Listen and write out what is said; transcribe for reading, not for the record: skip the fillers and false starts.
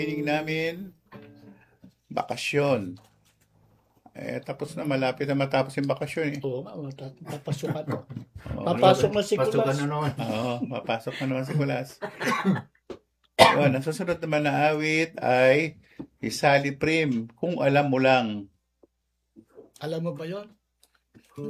Training namin, bakasyon. Tapos na, malapit na matapos yung bakasyon eh. Oo nga, papasukan. Oo, Papasok na si Pasukan Kulas. na naman. Oo, mapasok na naman si Kulas. Yun, ang susunod naman na awit ay Isali Prim, kung alam mo lang. Alam mo ba yon?